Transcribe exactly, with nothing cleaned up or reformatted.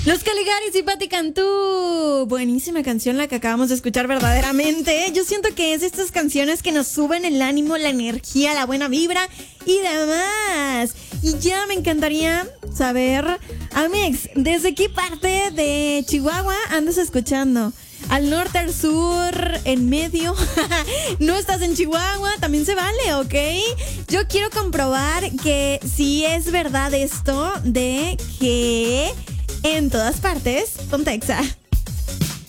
Los Caligaris y Pati Cantú. Buenísima canción la que acabamos de escuchar verdaderamente. Yo siento que es estas canciones que nos suben el ánimo, la energía, la buena vibra y demás. Y ya me encantaría saber, Amex, ¿desde qué parte de Chihuahua andas escuchando? ¿Al norte, al sur, en medio? ¿No estás en Chihuahua? También se vale, ¿ok? Yo quiero comprobar que si es verdad esto de que en todas partes, Pontexa.